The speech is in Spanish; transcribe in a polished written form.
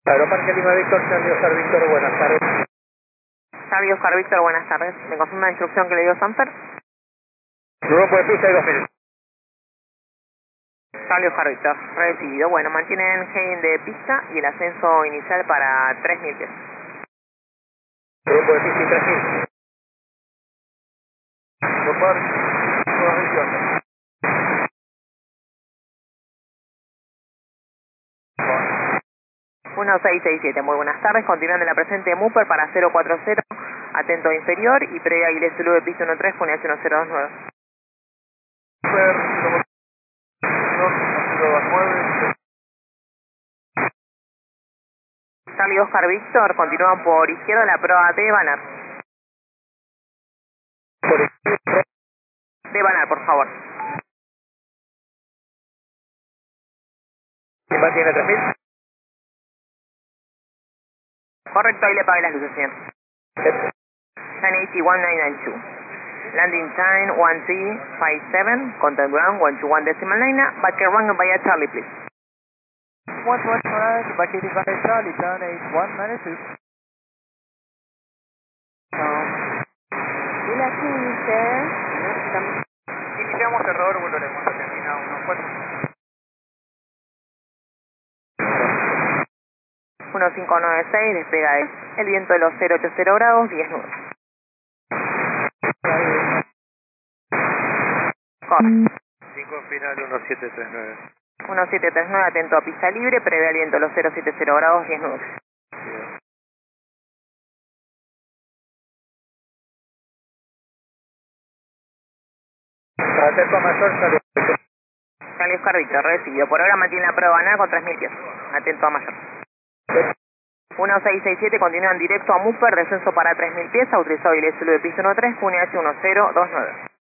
Aeroparque Lima Víctor, Charlie Oscar Víctor, buenas tardes. Charlie Oscar Víctor, buenas tardes. ¿Me confirma la instrucción que le dio Sanfer? Grupo de pista y 2000. Charlie Oscar Víctor, recibido. Bueno, mantienen heading de pista y el ascenso inicial para 3000 pies. Grupo de pista y 3000. Grupar, 1667, muy buenas tardes. Continuando en la presente Mupper para 040, atento inferior y previa Aguilés Zulu de pista 13 con H1029. Super, 029. Charlie Oscar Víctor, continúan por izquierda la prueba de Banar. Por izquierda. De Banar, por favor. ¿Quién va tiene 3000? Correcto, ahí le pagué las luces, señor. 1080-1992. Landing time 1357, contact ground 121.9, back run via Charlie, please. 121, vacating by Charlie, turn 8192. Hola, sir. Iniciamos error, volveremos a Argentina 14. 1596, despega el viento de los 080 grados, 10 nudos. Correcto. 5 final 1739. 1739, atento a pista libre, prevé el viento de los 070 grados, 10 nudos. Atento a mayor, Charlie. Charlie Oscar Víctor, recibido. Por ahora mantiene la prueba nada con 3000 pies. Atento a mayor. 1667, continúan directo a Mupper, descenso para 3000 pies, autorizado y de pista 13, QNH 1029.